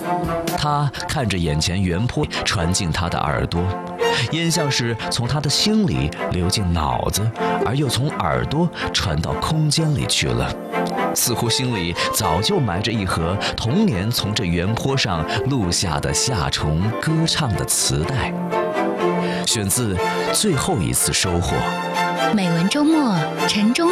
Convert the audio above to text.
他看着眼前原坡传进他的耳朵，烟像是从他的心里流进脑子，而又从耳朵传到空间里去了，似乎心里早就埋着一盒童年从这原坡上录下的夏虫歌唱的磁带。选自《最后一次收获》。 美文周末，陈忠